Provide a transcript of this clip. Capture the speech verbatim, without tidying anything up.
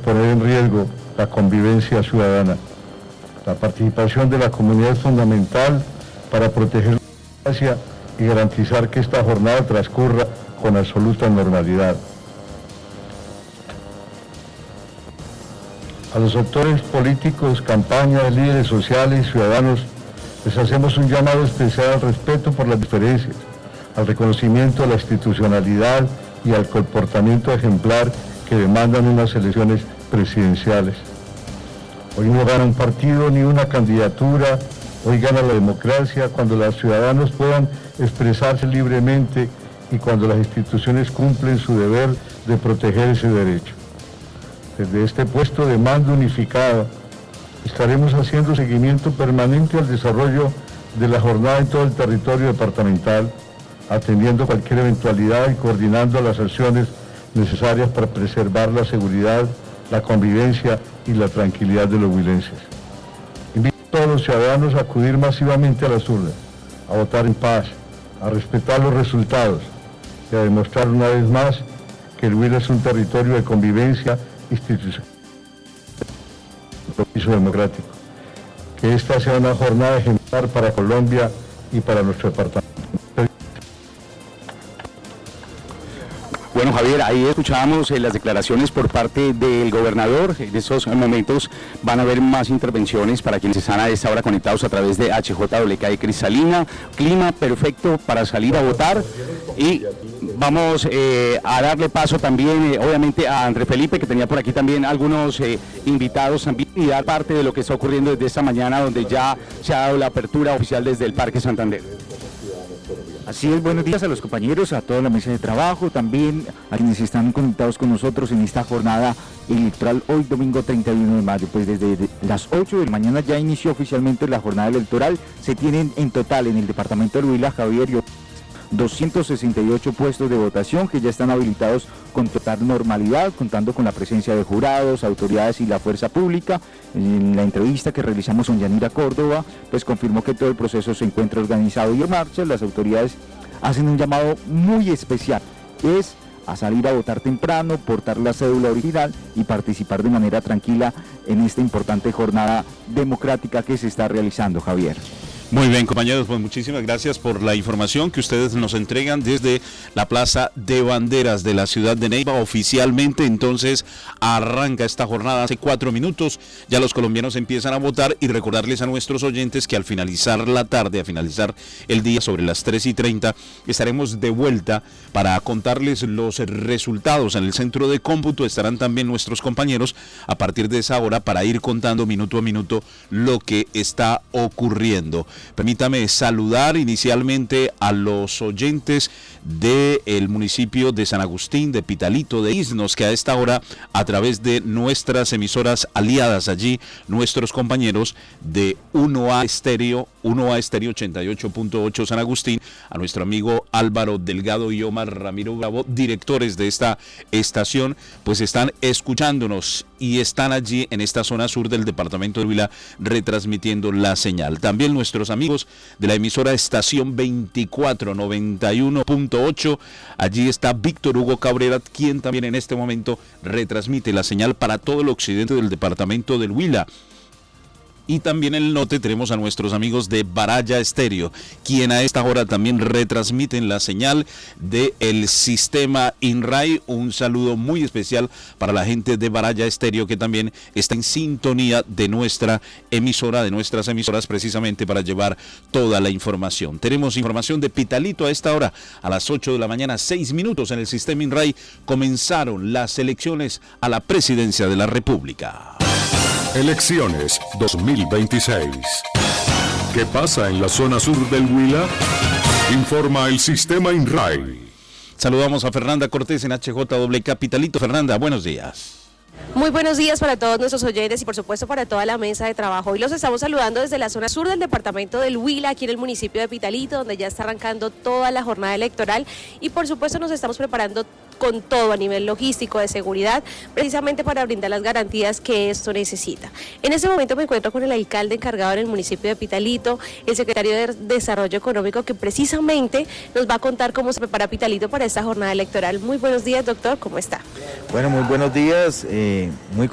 poner en riesgo la convivencia ciudadana. La participación de la comunidad es fundamental para proteger la democracia y garantizar que esta jornada transcurra con absoluta normalidad. A los actores políticos, campañas, líderes sociales y ciudadanos les hacemos un llamado especial al respeto por las diferencias, al reconocimiento de la institucionalidad y al comportamiento ejemplar que demandan unas elecciones presidenciales. Hoy no gana un partido ni una candidatura, hoy gana la democracia cuando los ciudadanos puedan expresarse libremente y cuando las instituciones cumplen su deber de proteger ese derecho. Desde este puesto de mando unificado, estaremos haciendo seguimiento permanente al desarrollo de la jornada en todo el territorio departamental, atendiendo cualquier eventualidad y coordinando las acciones necesarias para preservar la seguridad, la convivencia y la tranquilidad de los huilenses. Invito a todos los ciudadanos a acudir masivamente a las urnas, a votar en paz, a respetar los resultados y a demostrar una vez más que el Huila es un territorio de convivencia institucional y democrático. Que esta sea una jornada ejemplar para Colombia y para nuestro departamento. Bueno, Javier, ahí escuchábamos eh, las declaraciones por parte del gobernador. En estos momentos van a haber más intervenciones para quienes están a esta hora conectados a través de H J W K de Cristalina. Clima perfecto para salir a votar y vamos eh, a darle paso también, eh, obviamente, a André Felipe, que tenía por aquí también algunos eh, invitados también, y dar parte de lo que está ocurriendo desde esta mañana, donde ya se ha dado la apertura oficial desde el Parque Santander. Así es, buenos días a los compañeros, a toda la mesa de trabajo, también a quienes están conectados con nosotros en esta jornada electoral hoy domingo treinta y uno de mayo. Pues desde las ocho de la mañana ya inició oficialmente la jornada electoral. Se tienen en total en el departamento del Huila, Javier, doscientos sesenta y ocho puestos de votación que ya están habilitados con total normalidad, contando con la presencia de jurados, autoridades y la fuerza pública. En la entrevista que realizamos con Yanira Córdoba, pues confirmó que todo el proceso se encuentra organizado y en marcha. Las autoridades hacen un llamado muy especial, es a salir a votar temprano, portar la cédula original y participar de manera tranquila en esta importante jornada democrática que se está realizando, Javier. Muy bien, compañeros, pues muchísimas gracias por la información que ustedes nos entregan desde la Plaza de Banderas de la ciudad de Neiva. Oficialmente, entonces, arranca esta jornada hace cuatro minutos. Ya los colombianos empiezan a votar y recordarles a nuestros oyentes que al finalizar la tarde, a finalizar el día sobre las tres y treinta, estaremos de vuelta para contarles los resultados. En el centro de cómputo estarán también nuestros compañeros a partir de esa hora para ir contando minuto a minuto lo que está ocurriendo. Permítame saludar inicialmente a los oyentes del municipio de San Agustín, de Pitalito, de Isnos, que a esta hora, a través de nuestras emisoras aliadas allí, nuestros compañeros de uno A Estéreo, uno A Estéreo ochenta y ocho punto ocho San Agustín, a nuestro amigo Álvaro Delgado y Omar Ramiro Bravo, directores de esta estación, pues están escuchándonos y están allí en esta zona sur del departamento de Huila retransmitiendo la señal. También nuestros amigos de la emisora Estación veinticuatro noventa y uno punto ocho, allí está Víctor Hugo Cabrera, quien también en este momento retransmite la señal para todo el occidente del departamento del Huila. Y también en el norte tenemos a nuestros amigos de Baraya Estéreo, quien a esta hora también retransmiten la señal del sistema INRAI. Un saludo muy especial para la gente de Baraya Estéreo, que también está en sintonía de nuestra emisora, de nuestras emisoras, precisamente para llevar toda la información. Tenemos información de Pitalito a esta hora, a las ocho de la mañana, seis minutos en el sistema INRAI. Comenzaron las elecciones a la presidencia de la República. Elecciones dos mil veintiséis. ¿Qué pasa en la zona sur del Huila? Informa el sistema INRAI. Saludamos a Fernanda Cortés en H J W K Pitalito. Fernanda, buenos días. Muy buenos días para todos nuestros oyentes y por supuesto para toda la mesa de trabajo. Hoy los estamos saludando desde la zona sur del departamento del Huila, aquí en el municipio de Pitalito, donde ya está arrancando toda la jornada electoral y por supuesto nos estamos preparando con todo a nivel logístico, de seguridad, precisamente para brindar las garantías que esto necesita. En este momento me encuentro con el alcalde encargado en el municipio de Pitalito, el secretario de Desarrollo Económico, que precisamente nos va a contar cómo se prepara Pitalito para esta jornada electoral. Muy buenos días, doctor, ¿cómo está? Bueno, muy buenos días, eh, muy